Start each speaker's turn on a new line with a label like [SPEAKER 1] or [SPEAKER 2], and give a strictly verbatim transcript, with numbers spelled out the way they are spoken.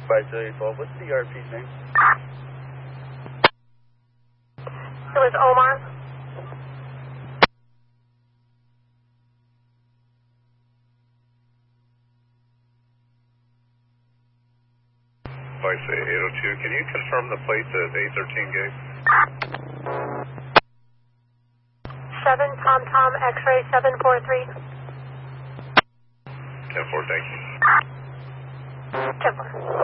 [SPEAKER 1] five zero eight twelve. What's the R P's name?
[SPEAKER 2] It was Omar.
[SPEAKER 3] Vice eight oh two, can you confirm the plate of A thirteen gate?
[SPEAKER 2] seven Tom Tom X-ray seven four three.
[SPEAKER 3] ten four, thank you.
[SPEAKER 2] ten four.